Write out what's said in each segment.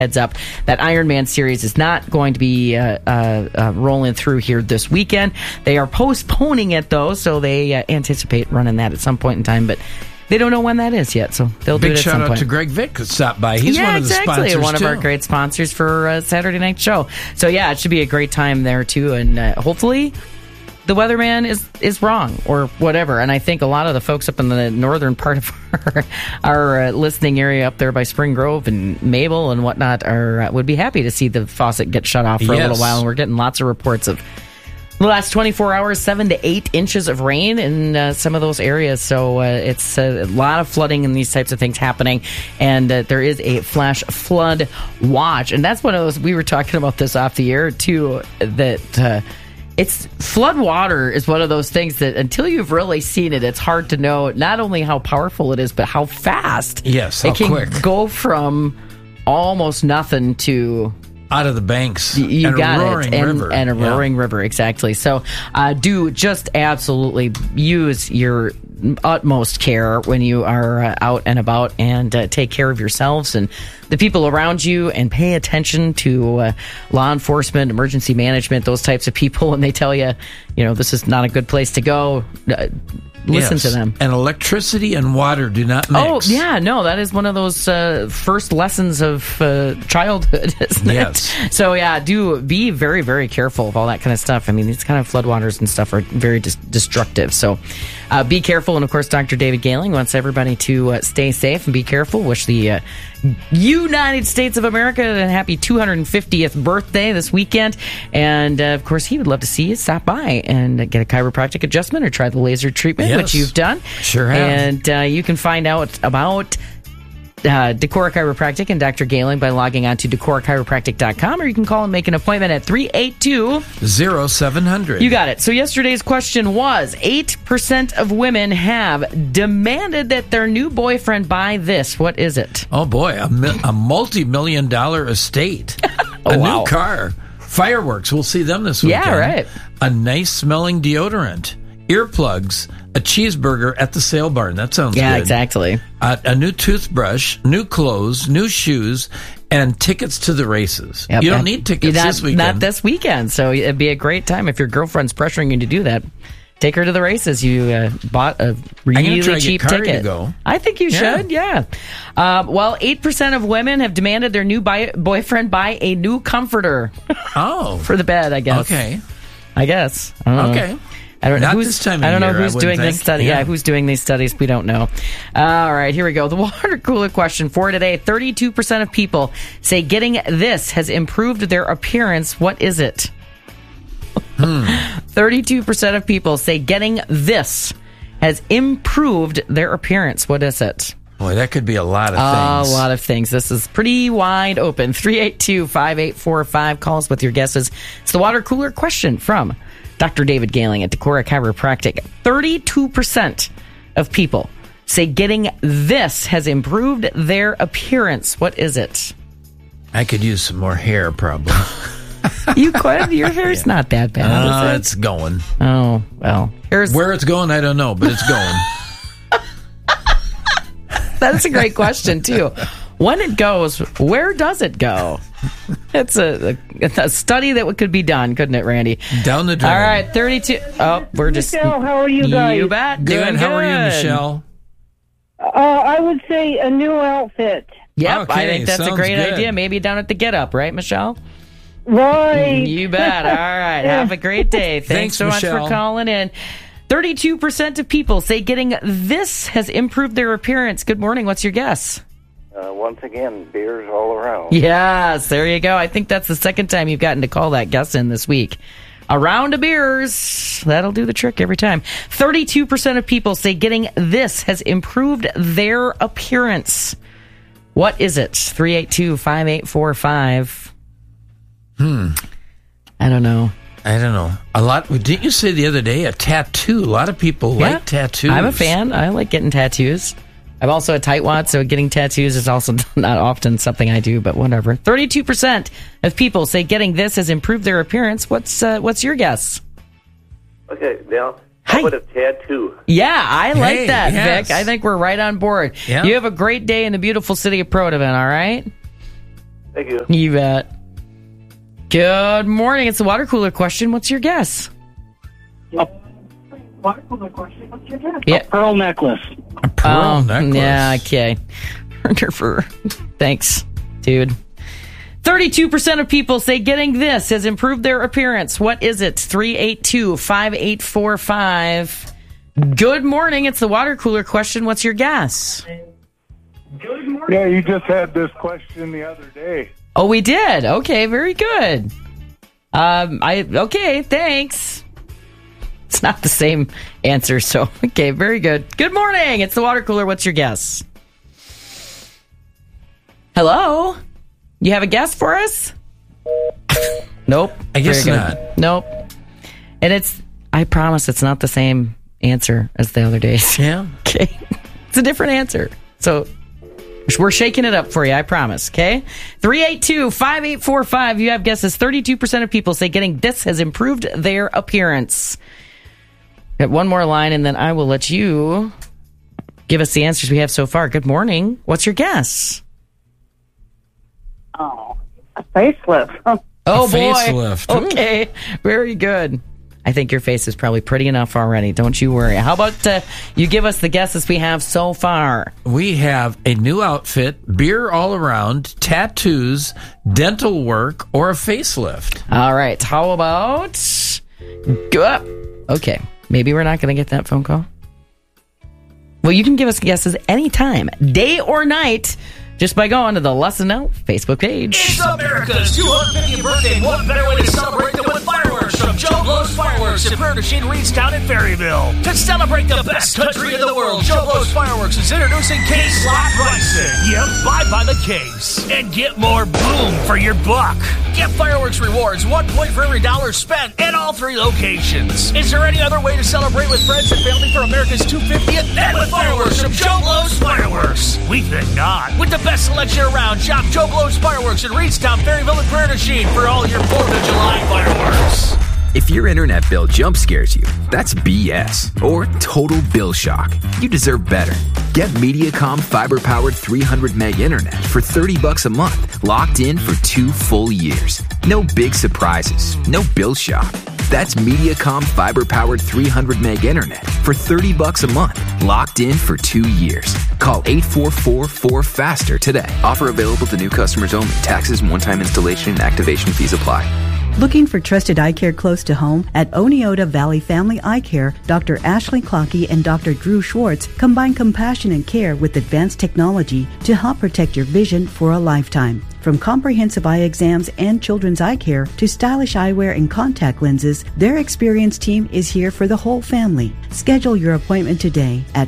heads up that Ironman series is not going to be rolling through here this weekend. They are postponing it, though, so they anticipate running that at some point in time, but they don't know when that is yet, so they'll do it at some point. Big shout out to Greg Vick who stopped by. He's one of the sponsors, one of our great sponsors for Saturday Night Show. So, yeah, it should be a great time there, too, and hopefully the weatherman is wrong or whatever. And I think a lot of the folks up in the northern part of our listening area up there by Spring Grove and Mabel and whatnot would be happy to see the faucet get shut off for a little while. And we're getting lots of reports of the last 24 hours, 7 to 8 inches of rain in some of those areas. So it's a lot of flooding and these types of things happening. And there is a flash flood watch. And that's one of those, we were talking about this off the air too, that it's flood water is one of those things that until you've really seen it, it's hard to know not only how powerful it is, but how fast it can go from almost nothing to out of the banks. You and got a roaring it. river. And a roaring river, exactly. So do just absolutely use your utmost care when you are out and about, and take care of yourselves and the people around you, and pay attention to law enforcement, emergency management, those types of people when they tell you, this is not a good place to go. Listen to them. And electricity and water do not mix. Oh, yeah, no, that is one of those first lessons of childhood, isn't it? So, yeah, do be very, very careful of all that kind of stuff. I mean, these kind of floodwaters and stuff are very destructive. So be careful. And, of course, Dr. David Gehling wants everybody to stay safe and be careful. Wish the United States of America a happy 250th birthday this weekend. And, of course, he would love to see you stop by and get a chiropractic adjustment or try the laser treatment, which you've done. Sure have. And you can find out about Decorah Chiropractic and Dr. Gehling by logging on to DecorahChiropractic.com, or you can call and make an appointment at 382-0700. You got it. So yesterday's question was, 8% of women have demanded that their new boyfriend buy this. What is it? Oh, boy, a multi-million-dollar estate. A new car. Fireworks. We'll see them this weekend. Yeah, right. A nice-smelling deodorant. Earplugs, a cheeseburger at the sale barn. That sounds good. Yeah, exactly. A new toothbrush, new clothes, new shoes, and tickets to the races. Yep, you don't need tickets this weekend. Not this weekend, so it'd be a great time if your girlfriend's pressuring you to do that. Take her to the races. You bought a really cheap ticket. To go. I think you should, yeah. 8% of women have demanded their new boyfriend buy a new comforter. For the bed, I guess. Okay. I guess. I don't know. Okay. I don't know this time of I don't know year, who's doing this study. Yeah, who's doing these studies? We don't know. All right, here we go. The water cooler question for today. 32% of people say getting this has improved their appearance. What is it? 32% of people say getting this has improved their appearance. What is it? Boy, that could be a lot of things. A lot of things. This is pretty wide open. 382-5845. Call us with your guesses. It's the water cooler question from Dr. David Gehling at Decorah Chiropractic. 32% of people say getting this has improved their appearance. What is it? I could use some more hair, probably. You could? Your hair's not that bad, is it? It's going. Oh, well. Where it's going, I don't know, but it's going. That's a great question, too. When it goes, where does it go? It's a study that could be done, couldn't it, Randy? Down the drain. All right, 32. Oh, we're just... Michelle, how are you guys? You bet. Good. Doing How are you, Michelle? I would say a new outfit. Yep, Okay, I think that's a great good. idea. Maybe down at the Get Up, right, Michelle? Right. You bet. All right. Have a great day. Thanks so Michelle. much for calling in. 32% of people say getting this has improved their appearance. Good morning. What's your guess? Once again, beers all around. Yes, there you go. I think that's the second time you've gotten to call that guess in this week. A round of beers. That'll do the trick every time. 32% of people say getting this has improved their appearance. What is it? 382-5845. I don't know. A lot. Didn't you say the other day a tattoo? A lot of people like tattoos. I'm a fan. I like getting tattoos. I'm also a tightwad, so getting tattoos is also not often something I do, but whatever. 32% of people say getting this has improved their appearance. What's your guess? Okay, now, how about a tattoo? Yeah, I like that, yes. Vic. I think we're right on board. Yeah. You have a great day in the beautiful city of Protivin, all right? Thank you. You bet. Good morning. It's the water cooler question. What's your guess? Water cooler question. What's your guess? Yeah. A pearl necklace. A pearl necklace. Yeah, okay. Thanks, dude. 32% of people say getting this has improved their appearance. What is it? 382-5845. Good morning. It's the water cooler question. What's your guess? Good morning. Yeah, you just had this question the other day. Oh, we did. Okay, very good. Okay, thanks. It's not the same answer, so okay, very good. Good morning. It's the water cooler. What's your guess? Hello? You have a guess for us? Nope. I guess Very not. good. Nope. And I promise it's not the same answer as the other days. Yeah. Okay. It's a different answer. So we're shaking it up for you, I promise, okay? 382-5845. You have guesses. 32% of people say getting this has improved their appearance. Got one more line, and then I will let you give us the answers we have so far. Good morning. What's your guess? Oh, a facelift. Oh, boy. Facelift. Okay. Very good. I think your face is probably pretty enough already. Don't you worry. How about you give us the guesses we have so far? We have a new outfit, beer all around, tattoos, dental work, or a facelift. All right. How about... Okay. Maybe we're not going to get that phone call. Well, you can give us guesses anytime, day or night, just by going to the Lesson Now Facebook page. It's America's 250th birthday. What better way to celebrate than with fireworks from Joe Blows Fireworks in Prairie du Chien, Reedstown, and Ferryville. To celebrate the best country in the world, Joe Blows Fireworks is introducing case lot pricing. Yep, buy by the case and get more boom for your buck. Get fireworks rewards, 1 point for every $1 spent at all 3 locations. Is there any other way to celebrate with friends and family for America's 250th and with fireworks from Joe Blows Fireworks? We think not. With the best selection around, shop Joe Blows Fireworks in Reedstown, Ferryville, and Prairie du Chien for all your 4th of July fireworks. If your internet bill jump scares you, that's BS or total bill shock. You deserve better. Get Mediacom fiber-powered 300 meg internet for $30 a month, locked in for 2 full years. No big surprises, no bill shock. That's Mediacom fiber-powered 300 meg internet for $30 a month, locked in for 2 years. Call 844-4FASTER today. Offer available to new customers only. Taxes and one-time installation and activation fees apply. Looking for trusted eye care close to home? At Oneota Valley Family Eye Care, Dr. Ashley Clockey and Dr. Drew Schwartz combine compassionate care with advanced technology to help protect your vision for a lifetime. From comprehensive eye exams and children's eye care to stylish eyewear and contact lenses, their experienced team is here for the whole family. Schedule your appointment today at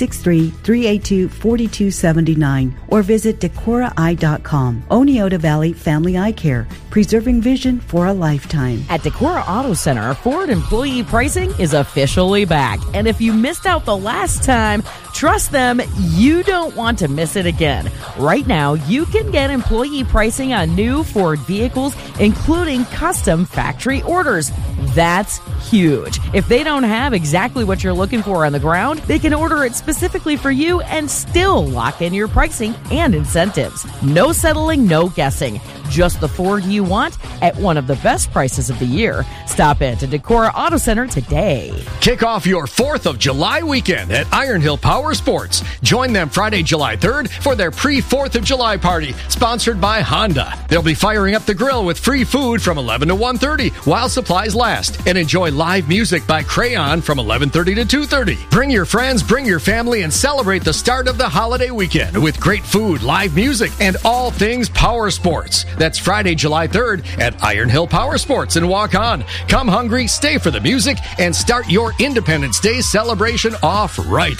563-382-4279 or visit DecoraEye.com. Oneota Valley Family Eye Care, preserving vision for a lifetime. At Decora Auto Center, Ford employee pricing is officially back. And if you missed out the last time, trust them, you don't want to miss it again. Right now, you can get employee pricing on new Ford vehicles, including custom factory orders. That's huge. If they don't have exactly what you're looking for on the ground, they can order it specifically for you and still lock in your pricing and incentives. No settling, no guessing. Just the Ford you want at one of the best prices of the year. Stop in to Decora Auto Center today. Kick off your 4th of July weekend at Iron Hill Power Sports. Join them Friday, July 3rd for their pre-4th of July party, sponsored by Honda. They'll be firing up the grill with free food from 11 to 1:30 while supplies last, and enjoy live music by Crayon from 11:30 to 2:30. Bring your friends, bring your family, and celebrate the start of the holiday weekend with great food, live music, and all things power sports. That's Friday, July 3rd at Iron Hill Power Sports in Walk On. Come hungry, stay for the music, and start your Independence Day celebration off right.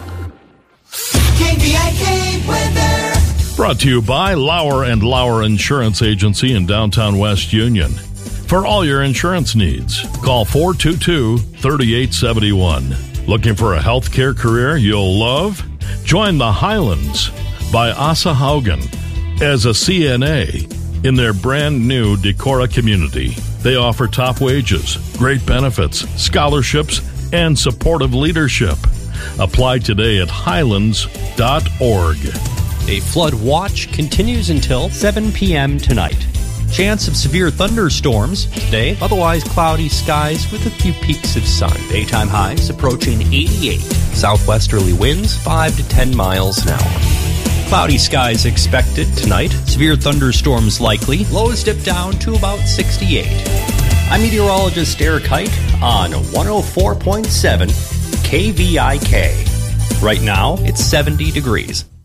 KVIK weather. Brought to you by Lauer & Lauer Insurance Agency in downtown West Union. For all your insurance needs, call 422-3871. Looking for a healthcare career you'll love? Join the Highlands by Asa Haugen as a CNA in their brand new Decorah community. They offer top wages, great benefits, scholarships, and supportive leadership. Apply today at highlands.org. A flood watch continues until 7 p.m. tonight. Chance of severe thunderstorms today, otherwise cloudy skies with a few peaks of sun. Daytime highs approaching 88. Southwesterly winds 5 to 10 miles an hour. Cloudy skies expected tonight. Severe thunderstorms likely. Lows dip down to about 68. I'm meteorologist Eric Hike on 104.7 KVIK. Right now, it's 70 degrees.